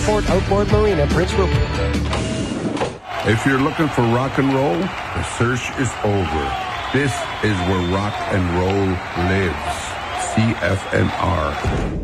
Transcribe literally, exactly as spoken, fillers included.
Port Outboard Marina, Prince Rupert. If you're looking for rock and roll, the search is over. This is where rock and roll lives. C F M R.